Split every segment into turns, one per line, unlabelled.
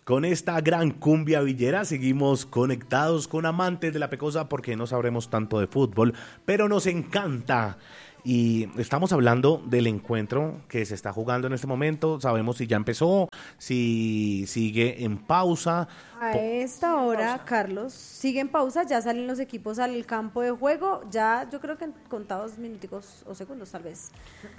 Con esta gran cumbia villera seguimos conectados con amantes de la pecosa porque no sabremos tanto de fútbol, pero nos encanta. Y estamos hablando del encuentro que se está jugando en este momento. Sabemos si ya empezó, si sigue en pausa.
A esta hora, Carlos, sigue en pausa, ya salen los equipos al campo de juego, ya yo creo que en contados minuticos o segundos tal vez.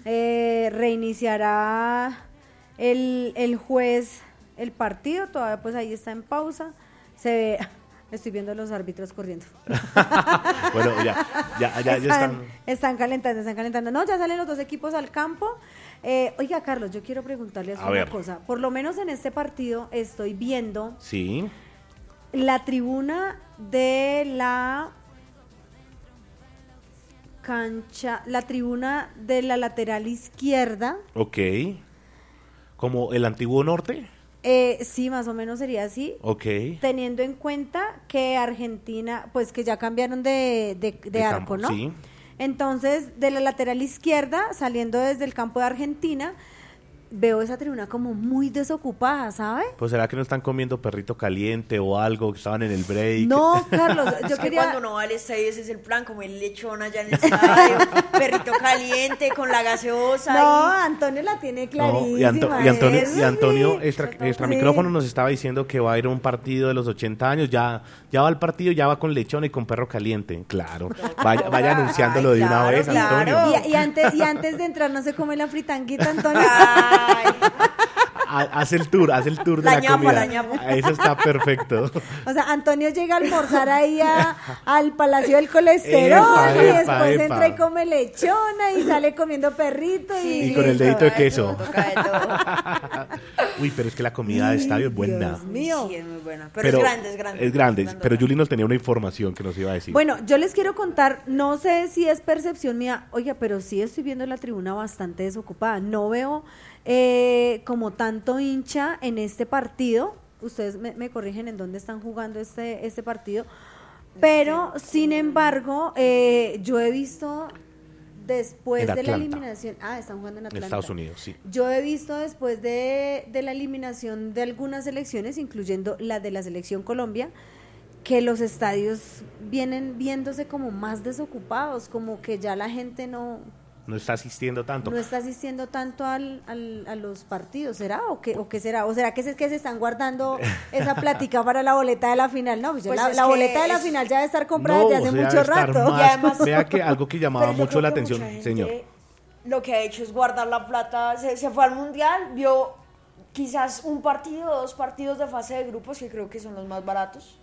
Reiniciará el juez el partido, todavía pues ahí está en pausa, se ve... Estoy viendo a los árbitros corriendo.
Bueno, ya están.
Están calentando. No, ya salen los dos equipos al campo. Oiga, Carlos, yo quiero preguntarles una cosa. Por lo menos en este partido estoy viendo
sí.
La tribuna de la cancha, la tribuna de la lateral izquierda.
Ok. ¿Como el antiguo norte?
Sí, más o menos sería así.
Ok.
Teniendo en cuenta que Argentina, pues que ya cambiaron de arco, ¿no?
Sí.
Entonces, de la lateral izquierda, saliendo desde el campo de Argentina, veo esa tribuna como muy desocupada, ¿sabe?
Pues será que no están comiendo perrito caliente o algo, que estaban en el break.
No, Carlos, yo quería...
Cuando uno va al estadio ese es el plan, como el lechón allá en el estadio, perrito caliente con la gaseosa.
No, Antonio la tiene clarísima.
No, y Antonio extra micrófono nos estaba diciendo que va a ir a un partido de los 80 años, ya va al partido, ya va con lechón y con perro caliente. Claro, vaya anunciándolo de una vez,
claro.
Antonio.
Y antes de entrar no se come la fritanguita, Antonio.
Haz el tour de la comida. Eso está perfecto.
O sea, Antonio llega a almorzar ahí al Palacio del Colesterol y después entra y come lechona y sale comiendo perrito
y con el dedito de queso. Uy, pero es que la comida de estadio es buena.
Dios mío.
Sí, es muy buena. Pero es grande.
Es grande, pero Yuli nos tenía una información que nos iba a decir.
Bueno, yo les quiero contar, no sé si es percepción mía, oiga, pero sí estoy viendo la tribuna bastante desocupada. No veo como tanto hincha en este partido. Ustedes me corrigen en dónde están jugando este partido, pero sin embargo yo he visto después de la eliminación, están jugando en Atlanta,
en Estados Unidos, sí.
Yo he visto después de la eliminación de algunas selecciones, incluyendo la de la selección Colombia, que los estadios vienen viéndose como más desocupados, como que ya la gente no
está asistiendo tanto.
No está asistiendo tanto a los partidos, ¿será? ¿O qué será? ¿O será que se están guardando esa plática para la boleta de la final? No, pues la boleta de la final ya debe estar comprada desde hace mucho rato.
Y además, vea que algo que llamaba mucho la atención, señor.
Lo que ha hecho es guardar la plata, se fue al Mundial, vio quizás un partido, 2 partidos de fase de grupos, que creo que son los más baratos,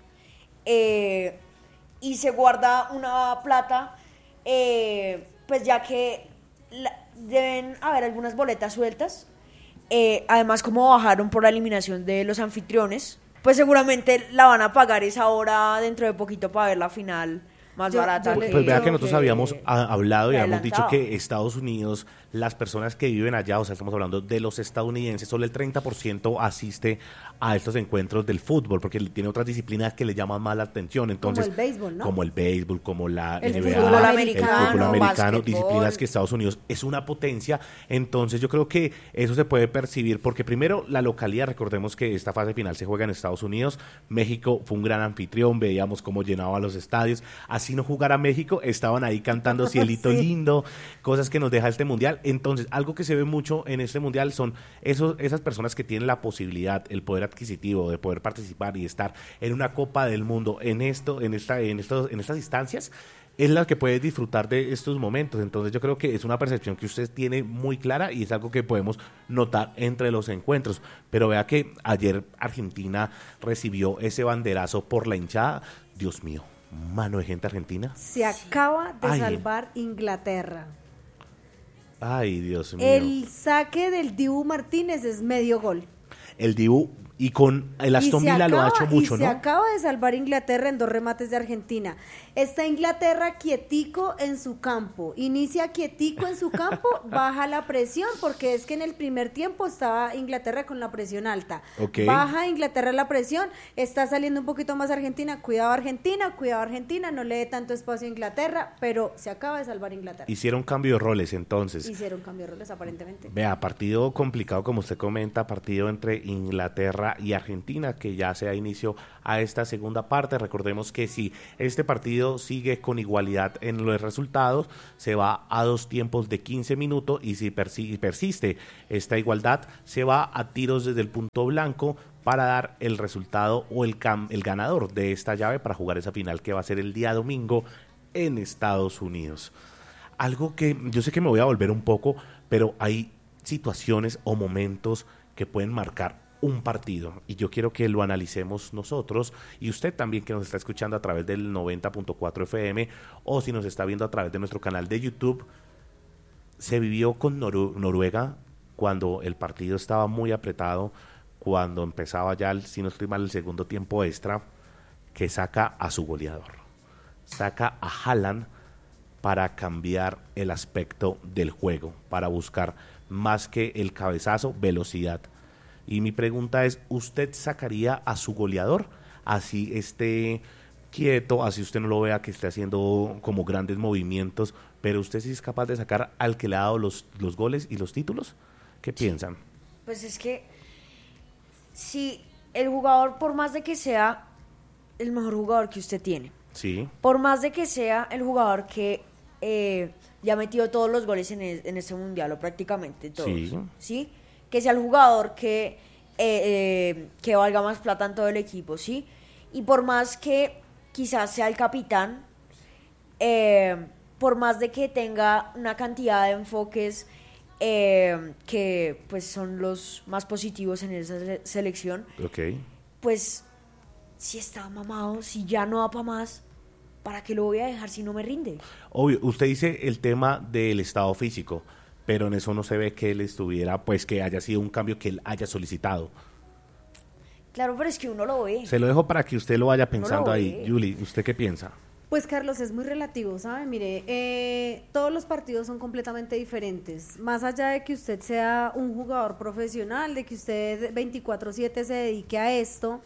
y se guarda una plata, pues ya que deben haber algunas boletas sueltas, además como bajaron por la eliminación de los anfitriones, pues seguramente la van a pagar esa hora dentro de poquito para ver la final más barata.
Pues vea que nosotros habíamos hablado y habíamos dicho que Estados Unidos, las personas que viven allá, o sea, estamos hablando de los estadounidenses, solo el 30% asiste a estos encuentros del fútbol, porque tiene otras disciplinas que le llaman más la atención. Entonces,
como el béisbol, ¿no?
Como el béisbol, como la
el
NBA,
fútbol
americano, disciplinas que Estados Unidos es una potencia. Entonces yo creo que eso se puede percibir, porque primero la localidad, recordemos que esta fase final se juega en Estados Unidos, México fue un gran anfitrión, veíamos cómo llenaba los estadios, así no jugara México, estaban ahí cantando Cielito Lindo, cosas que nos deja este mundial. Entonces, algo que se ve mucho en este mundial son esas personas que tienen la posibilidad, el poder adquisitivo de poder participar y estar en una Copa del Mundo, en estas instancias, es la que puede disfrutar de estos momentos. Entonces yo creo que es una percepción que usted tiene muy clara y es algo que podemos notar entre los encuentros. Pero vea que ayer Argentina recibió ese banderazo por la hinchada. Dios mío, mano de gente argentina.
Se acaba de salvar Inglaterra.
Ay, Dios mío.
El saque del Dibu Martínez es medio gol.
El Dibu, y con el Aston Villa lo ha hecho mucho, ¿no?
Se acaba de salvar Inglaterra en 2 remates de Argentina. Está Inglaterra quietico en su campo. Inicia quietico en su campo, baja la presión, porque es que en el primer tiempo estaba Inglaterra con la presión alta.
Okay.
Baja Inglaterra la presión, está saliendo un poquito más Argentina, cuidado Argentina, no le dé tanto espacio a Inglaterra, pero se acaba de salvar Inglaterra.
Hicieron cambio de roles entonces.
Hicieron cambio de roles aparentemente.
Vea, partido complicado como usted comenta, partido entre Inglaterra Inglaterra y Argentina, que ya se da inicio a esta segunda parte. Recordemos que si este partido sigue con igualdad en los resultados, se va a 2 tiempos de 15 minutos y si persiste esta igualdad, se va a tiros desde el punto blanco para dar el resultado o el ganador de esta llave para jugar esa final que va a ser el día domingo en Estados Unidos. Algo que yo sé que me voy a volver un poco, pero hay situaciones o momentos que pueden marcar un partido y yo quiero que lo analicemos nosotros y usted también que nos está escuchando a través del 90.4 FM o si nos está viendo a través de nuestro canal de YouTube. Se vivió con Noruega cuando el partido estaba muy apretado, cuando empezaba ya, si no estoy mal, el segundo tiempo extra, que saca a su goleador, saca a Haaland para cambiar el aspecto del juego, para buscar más que el cabezazo, velocidad. Y mi pregunta es, ¿usted sacaría a su goleador? Así esté quieto, así usted no lo vea que esté haciendo como grandes movimientos, pero usted sí es capaz de sacar al que le ha dado los goles y los títulos. ¿Qué piensan?
Pues es que si el jugador, por más de que sea el mejor jugador que usted tiene,
sí,
por más de que sea el jugador que ya metió todos los goles en este mundial, o prácticamente todos, ¿sí? Que sea el jugador que valga más plata en todo el equipo, ¿sí? Y por más que quizás sea el capitán, por más de que tenga una cantidad de enfoques que pues son los más positivos en esa selección, pues si está mamado, si ya no da para más, ¿para qué lo voy a dejar si no me rinde?
Obvio, usted dice el tema del estado físico, pero en eso no se ve que él estuviera, pues que haya sido un cambio que él haya solicitado.
Claro, pero es que uno lo ve.
Se lo dejo para que usted lo vaya pensando ahí. Yuli, ¿usted qué piensa?
Pues Carlos, es muy relativo, ¿sabe? Mire, todos los partidos son completamente diferentes. Más allá de que usted sea un jugador profesional, de que usted 24/7 se dedique a esto,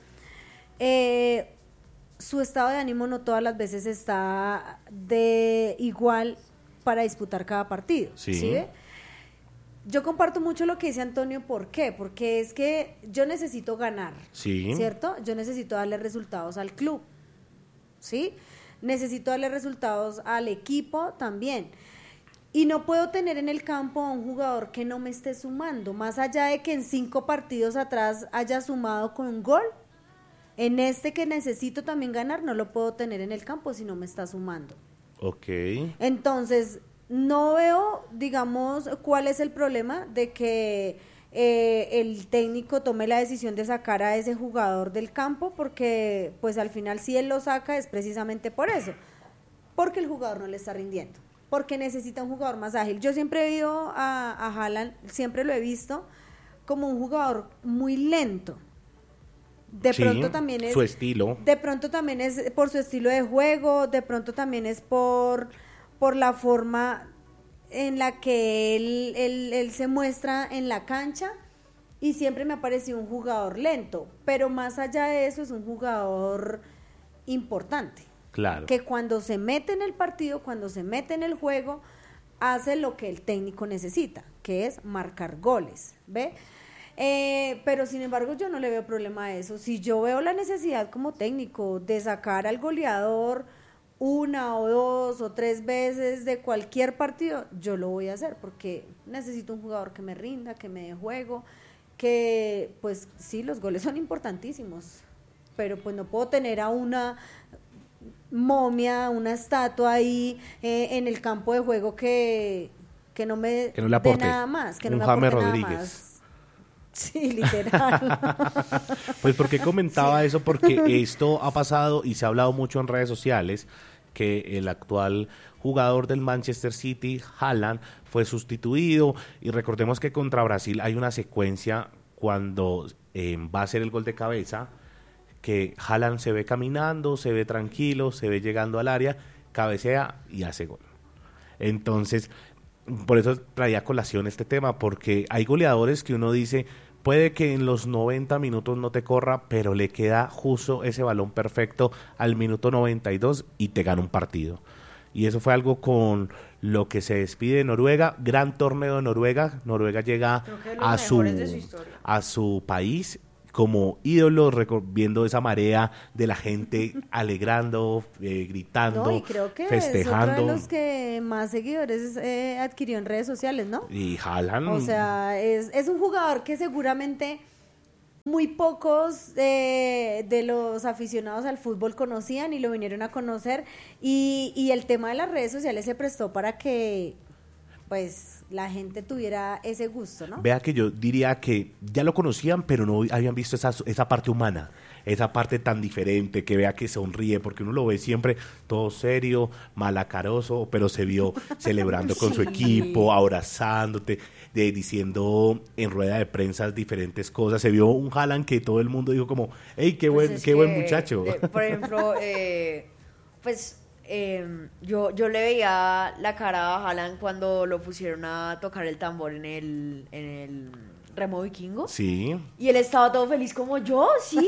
su estado de ánimo no todas las veces está de igual para disputar cada partido. ¿Sí ve? Yo comparto mucho lo que dice Antonio. ¿Por qué? Porque es que yo necesito ganar, ¿cierto? Yo necesito darle resultados al club, ¿sí? Necesito darle resultados al equipo también. Y no puedo tener en el campo a un jugador que no me esté sumando, más allá de que en 5 partidos atrás haya sumado con un gol. En este que necesito también ganar, no lo puedo tener en el campo si no me está sumando.
Ok.
Entonces, no veo, digamos, cuál es el problema de que el técnico tome la decisión de sacar a ese jugador del campo, porque pues al final si él lo saca es precisamente por eso, porque el jugador no le está rindiendo, porque necesita un jugador más ágil. Yo siempre he visto a Haaland, siempre lo he visto como un jugador muy lento. De pronto también es
su estilo.
De pronto también es por su estilo de juego, de pronto también es por la forma en la que él se muestra en la cancha, y siempre me ha parecido un jugador lento, pero más allá de eso es un jugador importante.
Claro.
Que cuando se mete en el partido, cuando se mete en el juego, hace lo que el técnico necesita, que es marcar goles, ¿ve? Pero sin embargo yo no le veo problema a eso. Si yo veo la necesidad como técnico de sacar al goleador 1 o 2 o 3 veces de cualquier partido, yo lo voy a hacer, porque necesito un jugador que me rinda, que me dé juego, que pues sí, los goles son importantísimos, pero pues no puedo tener a una momia, una estatua ahí en el campo de juego que no me dé nada más, que no me aporte nada más. Sí, literal.
Pues ¿por qué comentaba eso? Porque esto ha pasado y se ha hablado mucho en redes sociales, que el actual jugador del Manchester City, Haaland, fue sustituido, y recordemos que contra Brasil hay una secuencia cuando va a ser el gol de cabeza, que Haaland se ve caminando, se ve tranquilo, se ve llegando al área, cabecea y hace gol. Entonces, por eso traía a colación este tema, porque hay goleadores que uno dice, puede que en los 90 minutos no te corra, pero le queda justo ese balón perfecto al minuto 92 y te gana un partido. Y eso fue algo con lo que se despide de Noruega. Gran torneo de Noruega. Noruega llega a su país como ídolo, viendo esa marea de la gente alegrando, gritando,
No, y creo que
festejando.
es otro de los que más seguidores adquirió en redes sociales, ¿no?
Y Haaland.
O sea, es un jugador que seguramente muy pocos de los aficionados al fútbol conocían y lo vinieron a conocer, y el tema de las redes sociales se prestó para que pues la gente tuviera ese gusto, ¿no?
Vea que yo diría que ya lo conocían, pero no habían visto esa parte humana, esa parte tan diferente, que vea que sonríe, porque uno lo ve siempre todo serio, malacaroso, pero se vio celebrando con su equipo, abrazándote, diciendo en rueda de prensa diferentes cosas. Se vio un Haaland que todo el mundo dijo como, hey, qué buen muchacho.
Por ejemplo, yo le veía la cara a Haaland cuando lo pusieron a tocar el tambor en el remo vikingo.
Sí.
Y él estaba todo feliz como yo, sí.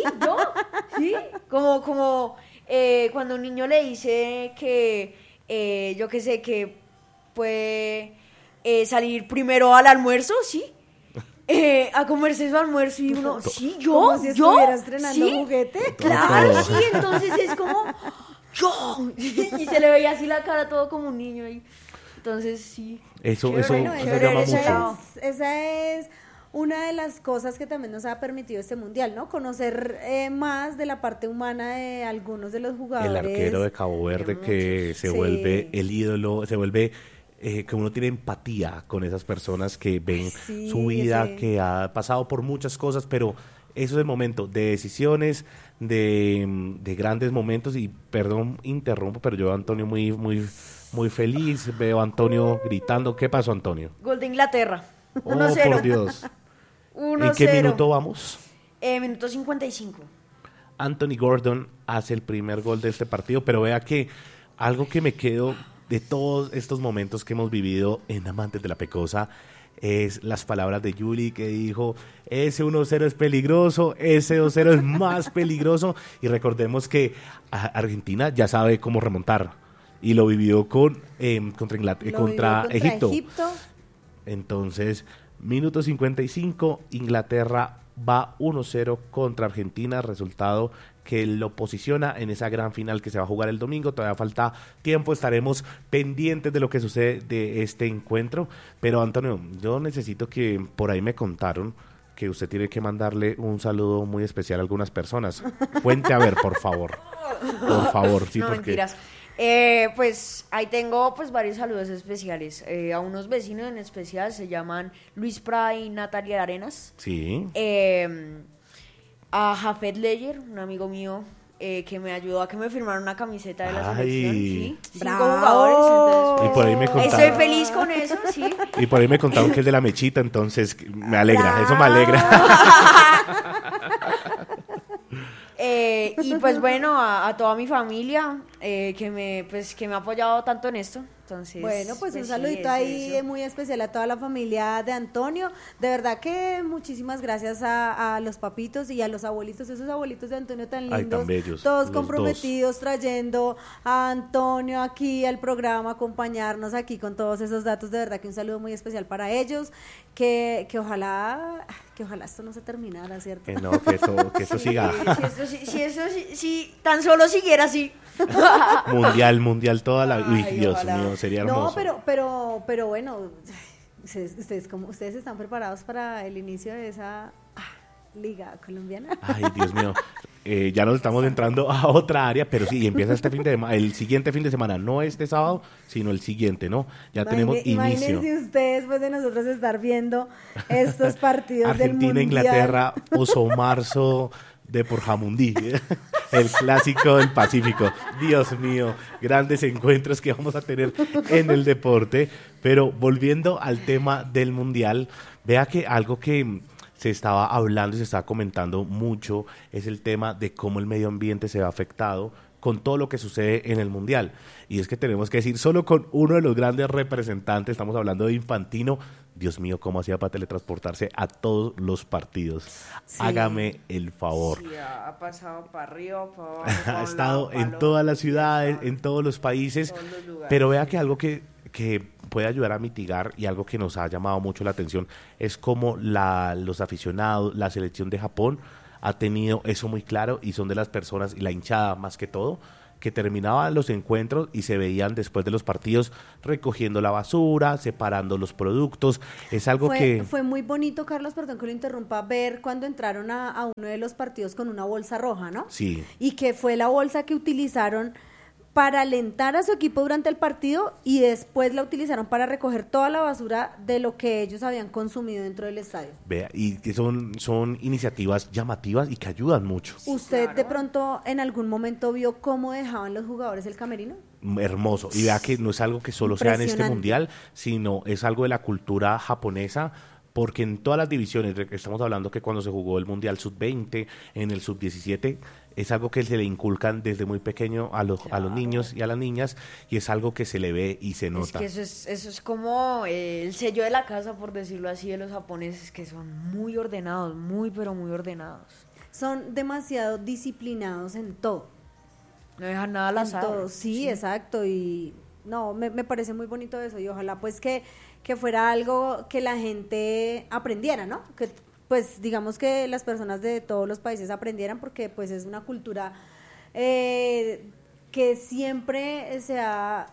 Como cuando un niño le dice que, yo qué sé, que puede salir primero al almuerzo, sí. A comerse su almuerzo y uno, sí, yo,
como si estuviera estrenando
¿sí?
juguete.
Claro, sí, entonces es como, yo. Y se le veía así la cara todo como un niño ahí. Entonces, sí.
Eso
Bueno,
llama mucho.
Esa es una de las cosas que también nos ha permitido este mundial, ¿no? Conocer más de la parte humana de algunos de los jugadores.
El arquero de Cabo Verde que se vuelve el ídolo, se vuelve que uno tiene empatía con esas personas que ven su vida, que ha pasado por muchas cosas, pero eso es el momento de decisiones, de grandes momentos. Y perdón, interrumpo, pero yo veo a Antonio muy feliz, veo a Antonio gritando. ¿Qué pasó, Antonio?
Gol de Inglaterra.
1-0. Por Dios.
1-0.
¿En qué minuto vamos?
Minuto 55.
Anthony Gordon hace el primer gol de este partido, pero vea que algo que me quedo de todos estos momentos que hemos vivido en Amantes de la Pecosa es las palabras de Yuli, que dijo, ese 1-0 es peligroso, ese 2-0 es más peligroso, y recordemos que Argentina ya sabe cómo remontar, y lo vivió contra Egipto. Entonces, minuto 55, Inglaterra va 1-0 contra Argentina, resultado que lo posiciona en esa gran final que se va a jugar el domingo. Todavía falta tiempo, estaremos pendientes de lo que sucede de este encuentro. Pero Antonio, yo necesito que, por ahí me contaron que usted tiene que mandarle un saludo muy especial a algunas personas. Cuente a ver, por favor. Por favor, sí,
no,
porque...
mentiras. Pues ahí tengo pues varios saludos especiales a unos vecinos en especial, se llaman Luis Prada y Natalia Arenas.
Sí.
A Jafet Leyer, un amigo mío que me ayudó a que me firmaran una camiseta de la selección. Sí. 5 jugadores, entonces,
y por ahí me contaron,
estoy feliz con eso, sí.
Y por ahí me contaron que es de la mechita, entonces me alegra, eso me alegra.
Y pues bueno, a toda mi familia que me ha apoyado tanto en esto. Entonces,
bueno, pues un
sí,
saludito ahí muy especial a toda la familia de Antonio. De verdad que muchísimas gracias a los papitos y a los abuelitos, esos abuelitos de Antonio tan lindos.
Ay, tan bellos,
todos comprometidos, trayendo a Antonio aquí al programa, acompañarnos aquí con todos esos datos. De verdad que un saludo muy especial para ellos, que ojalá esto no se terminara, ¿cierto?
No, que esto siga.
Si tan solo siguiera así.
Mundial toda la vida. Uy, Dios
ojalá.
mío, sería hermoso.
No, pero bueno, ustedes están preparados para el inicio de esa liga colombiana.
Ay, Dios mío. Ya nos estamos entrando a otra área, pero sí, empieza el siguiente fin de semana, no este sábado, sino el siguiente, ¿no? Ya tenemos inicio.
Imagínense ustedes, después de nosotros estar viendo estos partidos
Argentina,
del Mundial.
Inglaterra, Oso Marzo de por Jamundí, el clásico del Pacífico. Dios mío, grandes encuentros que vamos a tener en el deporte. Pero volviendo al tema del Mundial, vea que algo que se estaba hablando y se estaba comentando mucho es el tema de cómo el medio ambiente se ve afectado con todo lo que sucede en el Mundial. Y es que tenemos que decir, solo con uno de los grandes representantes, estamos hablando de Infantino. Dios mío, cómo hacía para teletransportarse a todos los partidos. Sí. Hágame el favor.
Sí, ha pasado para arriba, para abajo,
ha estado en todas las ciudades, en todos los países, pero vea que algo que puede ayudar a mitigar y algo que nos ha llamado mucho la atención es cómo los aficionados, la selección de Japón ha tenido eso muy claro y son de las personas, y la hinchada más que todo, que terminaban los encuentros y se veían después de los partidos recogiendo la basura, separando los productos. Es algo
Fue muy bonito, Carlos, perdón que lo interrumpa, ver cuando entraron a uno de los partidos con una bolsa roja, ¿no?
Sí.
Y que fue la bolsa que utilizaron para alentar a su equipo durante el partido y después la utilizaron para recoger toda la basura de lo que ellos habían consumido dentro del estadio.
Vea, y que son iniciativas llamativas y que ayudan mucho.
¿Usted de pronto en algún momento vio cómo dejaban los jugadores el camerino?
Hermoso. Y vea que no es algo que solo sea en este mundial, sino es algo de la cultura japonesa, porque en todas las divisiones, estamos hablando que cuando se jugó el Mundial Sub-20, en el Sub-17, es algo que se le inculcan desde muy pequeño a los niños y a las niñas, y es algo que se le ve y se nota.
Es que eso es como el sello de la casa, por decirlo así, de los japoneses, que son muy ordenados, muy pero muy ordenados.
Son demasiado disciplinados en todo.
No dejan nada al azar.
Todo, sí, exacto, y no, me parece muy bonito eso, y ojalá pues que fuera algo que la gente aprendiera, ¿no? Que pues digamos que las personas de todos los países aprendieran, porque pues es una cultura que siempre se ha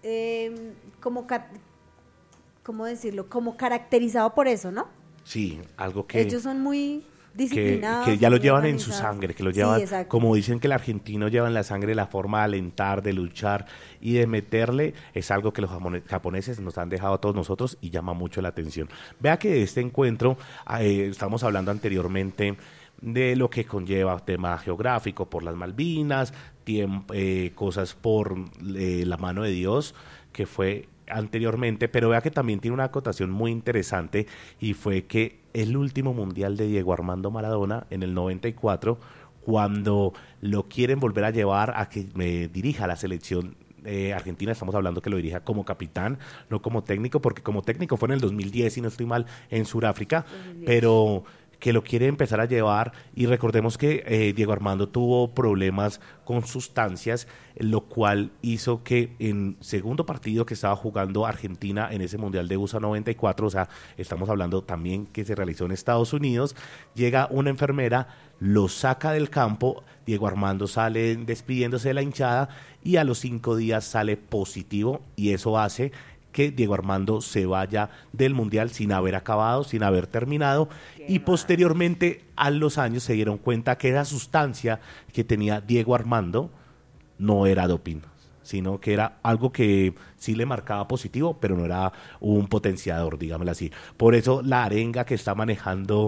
¿cómo decirlo? Como caracterizado por eso, ¿no?
Sí, algo que
ellos son muy disciplinados,
que ya lo llevan en su sangre, que lo llevan,
sí,
como dicen que el argentino lleva en la sangre la forma de alentar, de luchar y de meterle, es algo que los japoneses nos han dejado a todos nosotros y llama mucho la atención. Vea que de este encuentro, estamos hablando anteriormente de lo que conlleva tema geográfico por las Malvinas, cosas por la mano de Dios, que fue anteriormente, pero vea que también tiene una acotación muy interesante, y fue que el último mundial de Diego Armando Maradona en el 94, cuando lo quieren volver a llevar a que dirija la selección Argentina, estamos hablando que lo dirija como capitán, no como técnico, porque como técnico fue en el 2010, si no estoy mal, en Sudáfrica, pero que lo quiere empezar a llevar, y recordemos que Diego Armando tuvo problemas con sustancias, lo cual hizo que en segundo partido que estaba jugando Argentina en ese Mundial de USA 94, o sea, estamos hablando también que se realizó en Estados Unidos, llega una enfermera, lo saca del campo, Diego Armando sale despidiéndose de la hinchada y a los 5 días sale positivo, y eso hace que Diego Armando se vaya del Mundial sin haber acabado, sin haber terminado, y posteriormente a los años se dieron cuenta que esa sustancia que tenía Diego Armando no era doping, sino que era algo que sí le marcaba positivo, pero no era un potenciador, digámoslo así. Por eso la arenga que está manejando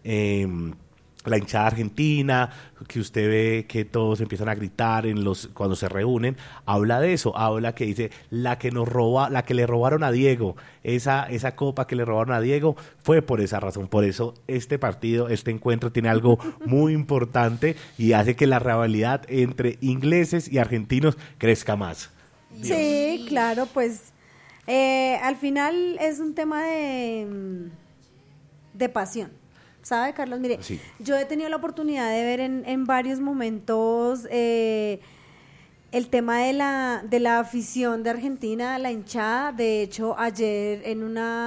la hinchada argentina, que usted ve que todos empiezan a gritar cuando se reúnen, habla de eso, habla que dice la que le robaron a Diego, esa copa que le robaron a Diego fue por esa razón. Por eso este encuentro tiene algo muy importante y hace que la rivalidad entre ingleses y argentinos crezca más.
Sí, claro, pues al final es un tema de pasión. ¿Sabe, Carlos? Mire,
sí.
Yo he tenido la oportunidad de ver en varios momentos el tema de la afición de Argentina, la hinchada. De hecho, ayer en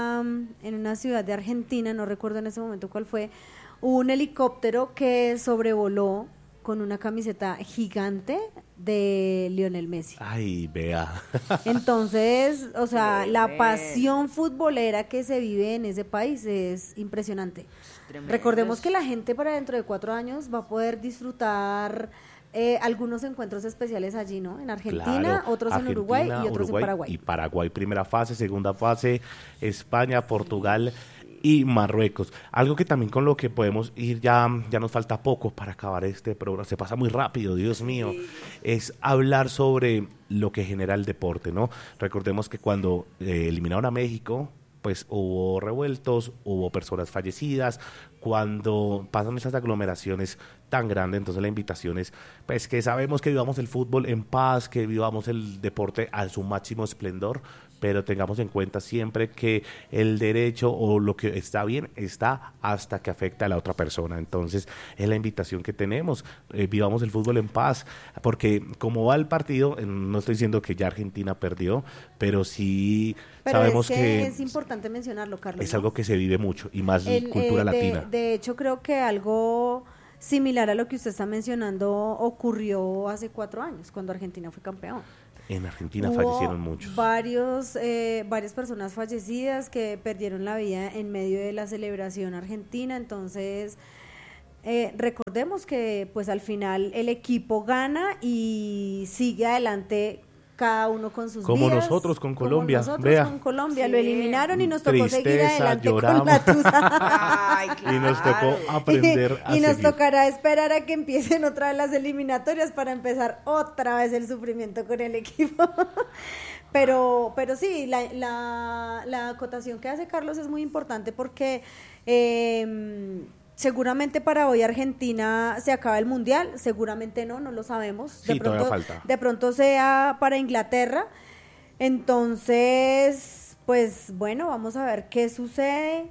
una ciudad de Argentina, no recuerdo en ese momento cuál fue, hubo un helicóptero que sobrevoló con una camiseta gigante de Lionel Messi.
Ay, vea.
Entonces, o sea, la pasión futbolera que se vive en ese país es impresionante. Recordemos que la gente para dentro de 4 años va a poder disfrutar algunos encuentros especiales allí, ¿no? En Argentina,
claro,
otros en Uruguay y otros en Paraguay.
Y Paraguay, primera fase, segunda fase, España, Portugal y Marruecos. Algo que también con lo que podemos ir, ya nos falta poco para acabar este programa, se pasa muy rápido, Dios mío, es hablar sobre lo que genera el deporte, ¿no? Recordemos que cuando eliminaron a México, pues hubo revueltos, hubo personas fallecidas. Cuando pasan esas aglomeraciones tan grandes, entonces la invitación es pues que sabemos que vivamos el fútbol en paz, que vivamos el deporte a su máximo esplendor, pero tengamos en cuenta siempre que el derecho o lo que está bien está hasta que afecta a la otra persona. Entonces es la invitación que tenemos, vivamos el fútbol en paz, porque como va el partido, no estoy diciendo que ya Argentina perdió, pero sí sabemos que
es importante mencionarlo, Carlos.
Es algo que se vive mucho y más cultura latina.
De hecho, creo que algo similar a lo que usted está mencionando ocurrió hace 4 años, cuando Argentina fue campeón.
En Argentina
Hubo
fallecieron muchos.
Varias personas fallecidas que perdieron la vida en medio de la celebración argentina, entonces recordemos que pues al final el equipo gana y sigue adelante cada uno con sus
como
vidas,
nosotros con Colombia,
como nosotros
vea.
con Colombia,
Sí.
lo eliminaron y nos tocó
Tristeza,
seguir adelante
lloramos.
con la tusa.
Ay, claro.
Y nos tocó aprender a
y nos
seguir.
tocará esperar a que empiecen otra vez las eliminatorias para empezar otra vez el sufrimiento con el equipo. Pero sí, la acotación que hace Carlos es muy importante porque seguramente para hoy Argentina se acaba el Mundial, seguramente no lo sabemos.
Sí, todavía falta.
De pronto sea para Inglaterra. Entonces, pues bueno, vamos a ver qué sucede.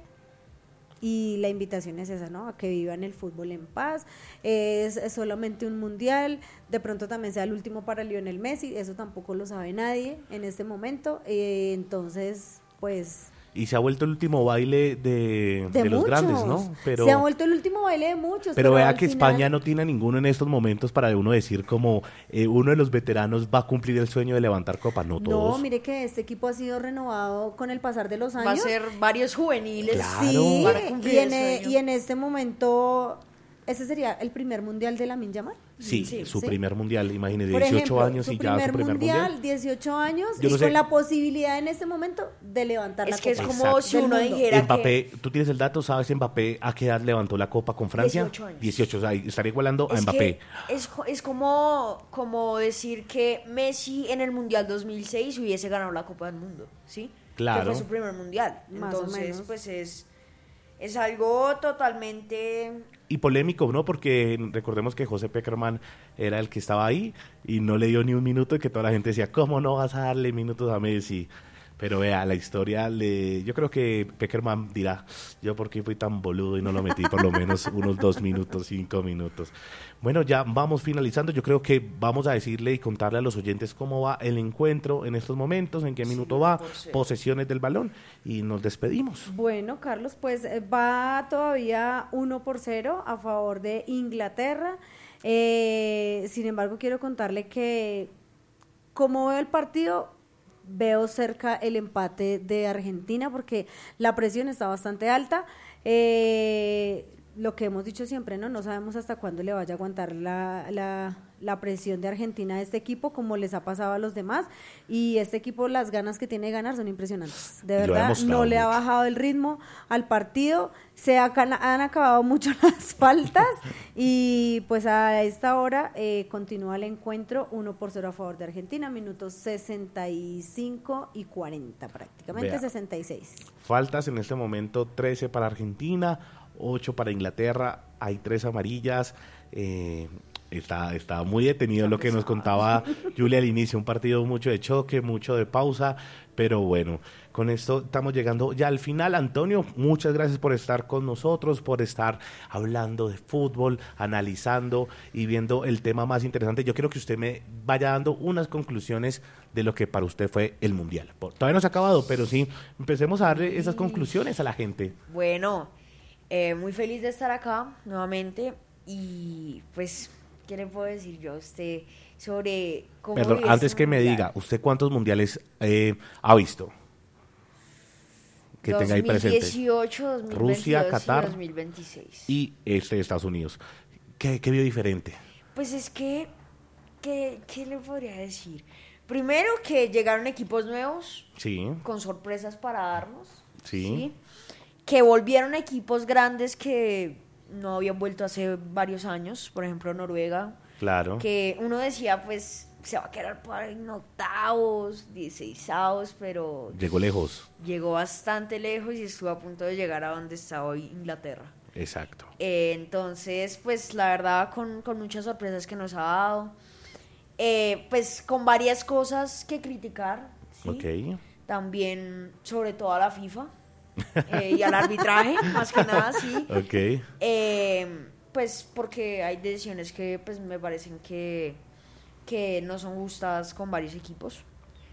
Y la invitación es esa, ¿no? A que vivan el fútbol en paz. Es solamente un mundial. De pronto también sea el último para Lionel Messi. Eso tampoco lo sabe nadie en este momento. Entonces, pues...
Y se ha vuelto el último baile de los
muchos.
grandes, ¿no?
Se ha vuelto el último baile de muchos.
Pero vea
al
que
final-
España no tiene ninguno en estos momentos para uno decir como uno de los veteranos va a cumplir el sueño de levantar copa, no todos.
No, mire que este equipo ha sido renovado con el pasar de los años.
Va a ser varios juveniles.
Claro.
Sí,
Para cumplir
y
el sueño.
y en este momento, ¿ese sería el primer mundial de Lamine Yamal?
Sí,
Sí,
su
sí.
primer mundial, imagínese,
Por
18
ejemplo,
años y ya su primer mundial.
18 años,
Yo no
y
sé.
con la posibilidad en este momento de levantar la
Es que es
copa.
como
Exacto.
si
Del
uno
mundo.
dijera
Mbappé, ¿tú tienes el dato? ¿Sabes Mbappé a qué edad levantó la copa con Francia?
18 años.
18, o sea, estaría igualando a
es
Mbappé.
que es como decir que Messi en el Mundial 2006 hubiese ganado la Copa del Mundo, ¿sí?
Claro.
Que fue su primer Mundial.
Más o
Entonces,
menos.
pues es algo totalmente...
Y polémico, ¿no? Porque recordemos que José Pekerman era el que estaba ahí y no le dio ni un minuto y que toda la gente decía, ¿cómo no vas a darle minutos a Messi? Pero vea, la historia, yo creo que Pekerman dirá, yo por qué fui tan boludo y no lo metí por lo menos unos 2 minutos, 5 minutos. Bueno, ya vamos finalizando, yo creo que vamos a decirle y contarle a los oyentes cómo va el encuentro en estos momentos, en qué minuto va, posesiones del balón y nos despedimos.
Bueno, Carlos, pues va todavía 1-0 a favor de Inglaterra. Sin embargo, quiero contarle que, como veo el partido, veo cerca el empate de Argentina porque la presión está bastante alta. Lo que hemos dicho siempre, no sabemos hasta cuándo le vaya a aguantar la presión de Argentina a este equipo, como les ha pasado a los demás, y este equipo, las ganas que tiene de ganar son impresionantes, de
Y lo ha
verdad.
demostrado
No le ha
mucho.
bajado el ritmo al partido, han acabado mucho las faltas y pues a esta hora continúa el encuentro 1-0 a favor de Argentina, minutos 65 y 40 prácticamente.
Vea.
66.
Faltas en este momento 13 para Argentina, 8 para Inglaterra, hay 3 amarillas. Está muy detenido lo que nos contaba Julia al inicio, un partido mucho de choque, mucho de pausa, pero bueno, con esto estamos llegando ya al final. Antonio, muchas gracias por estar con nosotros, por estar hablando de fútbol, analizando y viendo el tema más interesante. Yo quiero que usted me vaya dando unas conclusiones de lo que para usted fue el Mundial. Todavía no se ha acabado, pero sí, empecemos a darle esas conclusiones a la gente.
Bueno, muy feliz de estar acá nuevamente y pues, ¿qué le puedo decir yo a usted sobre cómo
Perdón,
vive
antes
este
que me
mundial?
diga, ¿usted cuántos mundiales ha visto? Que tenga ahí presente.
2018, 2022
Rusia, Qatar
y 2026.
Y este de Estados Unidos. ¿Qué vio diferente?
Pues es que, ¿qué le podría decir? Primero que llegaron equipos nuevos
Sí,
con sorpresas para darnos.
Sí.
Que volvieron equipos grandes que no habían vuelto hace varios años. Por ejemplo, Noruega.
claro.
Que uno decía, pues, se va a quedar por ahí en octavos, 16avos, pero
Llegó lejos.
llegó bastante lejos y estuvo a punto de llegar a donde está hoy Inglaterra.
Exacto.
Entonces, pues, la verdad, con muchas sorpresas que nos ha dado. Pues, con varias cosas que criticar, ¿sí?
Ok.
También, sobre todo a la FIFA y al arbitraje, más que nada, sí.
Ok.
Pues porque hay decisiones que pues me parecen que no son justas con varios equipos.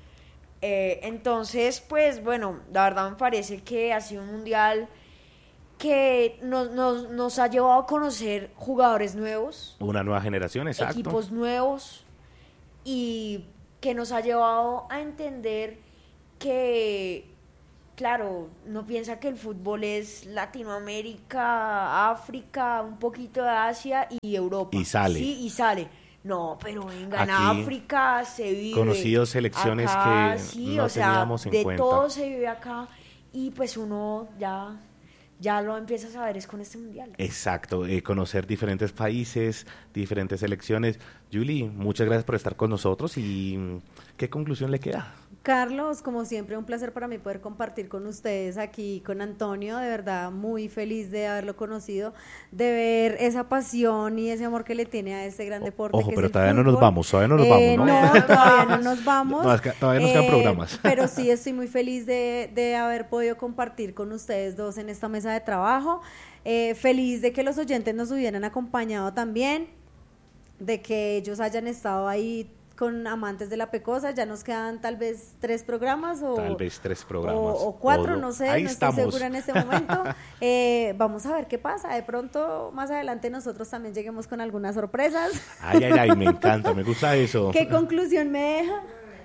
Entonces, pues bueno, la verdad me parece que ha sido un mundial que nos ha llevado a conocer jugadores nuevos.
Una nueva generación, exacto.
Equipos nuevos, y que nos ha llevado a entender que, claro, no piensa que el fútbol es Latinoamérica, África, un poquito de Asia y Europa.
Y sale.
Sí, y sale. No, pero venga, en
Aquí,
África se vive.
conocidos selecciones
acá,
que
sí,
no
o sea,
teníamos en
de
cuenta.
todo se vive acá, y pues uno ya lo empieza a saber es con este mundial.
Exacto, conocer diferentes países, diferentes selecciones. Julie, muchas gracias por estar con nosotros y ¿qué conclusión le queda?
Carlos, como siempre, un placer para mí poder compartir con ustedes aquí, con Antonio, de verdad muy feliz de haberlo conocido, de ver esa pasión y ese amor que le tiene a este gran deporte.
Ojo,
que
pero
es el
todavía no
fútbol.
nos vamos, todavía no nos vamos, ¿no?
No, todavía no nos vamos.
No, todavía nos quedan programas.
Pero sí estoy muy feliz de haber podido compartir con ustedes dos en esta mesa de trabajo. Feliz de que los oyentes nos hubieran acompañado también, de que ellos hayan estado ahí con amantes de la Pecosa. Ya nos quedan tal vez 3 programas o 4, no sé,
ahí
no
estamos.
estoy segura en este momento. Vamos a ver qué pasa. De pronto, más adelante nosotros también lleguemos con algunas sorpresas.
Ay, me encanta, me gusta eso.
¿Qué conclusión me deja?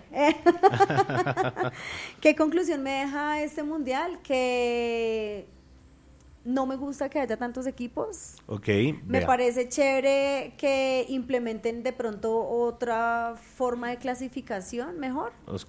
¿Qué conclusión me deja este mundial? Que no me gusta que haya tantos equipos.
Ok,
Me
vea.
parece chévere que implementen de pronto otra forma de clasificación mejor.
Ok.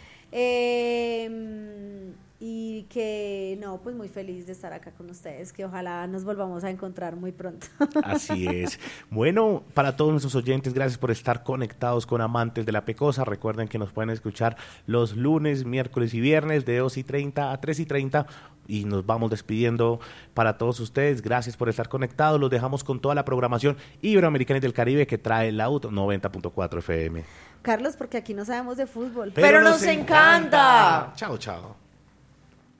Y que, no, pues muy feliz de estar acá con ustedes, que ojalá nos volvamos a encontrar muy pronto.
Así es. Bueno, para todos nuestros oyentes, gracias por estar conectados con Amantes de la Pecosa. Recuerden que nos pueden escuchar los lunes, miércoles y viernes de 2:30 a 3:30 y nos vamos despidiendo para todos ustedes. Gracias por estar conectados. Los dejamos con toda la programación iberoamericana y del Caribe que trae la UT 90.4 FM.
Carlos, porque aquí no sabemos de fútbol.
Pero nos encanta.
Chao, chao.